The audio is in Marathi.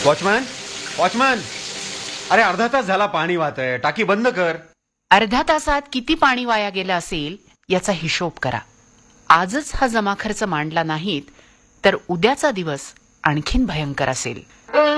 वॉचमॅन, वॉचमॅन, अरे अर्धा तास झाला पाणी वाहतंय, टाकी बंद कर. अर्ध्या तासात किती पाणी वाया गेलं असेल याचा हिशोब करा. आजच हा जमा खर्च मांडला नाहीत तर उद्याचा दिवस आणखीन भयंकर असेल.